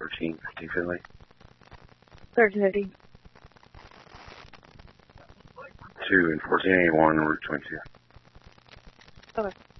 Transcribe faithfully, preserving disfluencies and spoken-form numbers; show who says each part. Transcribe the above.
Speaker 1: thirteen fifty Finley.
Speaker 2: thirteen fifty.
Speaker 1: two and fourteen eighty-one, Route twenty-two.
Speaker 2: Okay.